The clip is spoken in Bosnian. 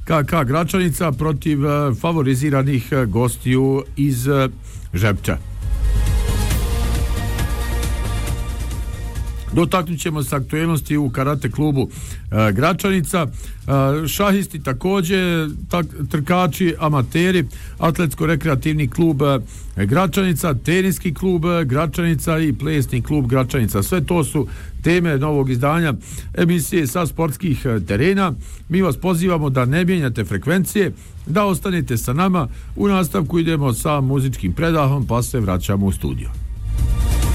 KK Gračanica protiv favoriziranih gostiju iz Žepča. Dotaknut ćemo se aktuelnosti u karate klubu Gračanica, šahisti također, trkači, amateri, atletsko-rekreativni klub Gračanica, teniski klub Gračanica i plesni klub Gračanica. Sve to su teme novog izdanja emisije sa sportskih terena. Mi vas pozivamo da ne mijenjate frekvencije, da ostanete sa nama. U nastavku idemo sa muzičkim predahom, pa se vraćamo u studio.